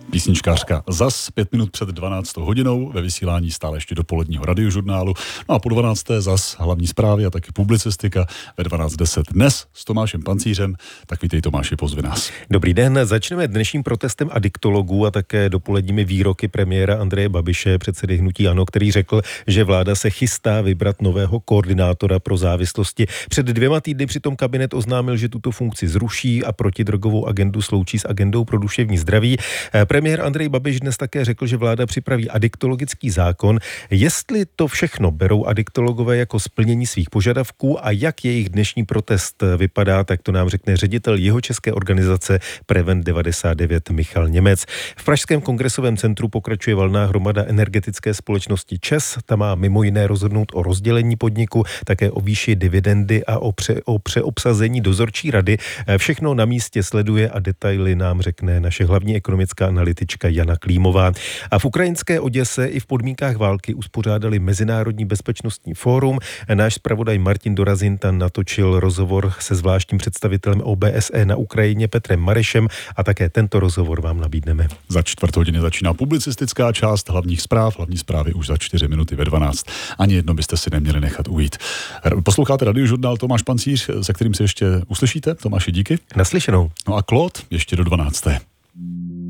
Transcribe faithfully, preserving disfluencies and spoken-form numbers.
Písničkářka zas pět minut před dvanáctou hodinou ve vysílání stále ještě dopoledního radiožurnálu. No a po dvanácté zas hlavní zprávy a taky publicistika ve dvanáct deset dnes s Tomášem Pancířem. Tak vítej, Tomáši, pozvi nás. Dobrý den, začneme dnešním protestem adiktologů a také dopoledními výroky premiéra Andreje Babiše, předsedy hnutí ANO, který řekl, že vláda se chystá vybrat nového koordinátora pro závislosti. Před dvěma týdny přitom kabinet oznámil, že tuto funkci zruší a protidrogovou agendu sloučí s agendou pro duševní zdraví. Premiér Andrej Babiš dnes také řekl, že vláda připraví adiktologický zákon. Jestli to všechno berou adiktologové jako splnění svých požadavků a jak jejich dnešní protest vypadá, tak to nám řekne ředitel jihočeské organizace Prevent devadesát devět Michal Němec. V Pražském kongresovém centru pokračuje valná hromada energetické společnosti ČEZ. Ta má mimo jiné rozhodnout o rozdělení podniku, také o výši dividendy a o, pře, o přeobsazení dozorčí rady. Všechno na místě sleduje a detaily nám řekne naše hlavní ekonomická analytička Jana Klímová. A v ukrajinské Oděse i v podmínkách války uspořádali Mezinárodní bezpečnostní fórum. Náš zpravodaj Martin Dorazin tam natočil rozhovor se zvláštním představitelem O B S E na Ukrajině Petrem Marešem a také tento rozhovor vám nabídneme. Za čtvrt hodiny začíná publicistická část hlavních zpráv. Hlavní zprávy už za čtyři minuty ve dvanáct. Ani jedno byste si neměli nechat ujít. Posloucháte radiožurnál Tomáš Pancíř, se kterým se ještě uslyšíte. Tomáši, díky. Naslyšenou. No a Claude ještě do dvanácté.